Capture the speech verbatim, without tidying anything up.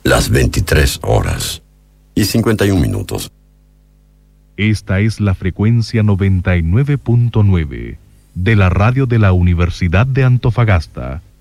las veintitrés horas y cincuenta y un minutos. Esta es la frecuencia noventa y nueve punto nueve de la radio de la Universidad de Antofagasta.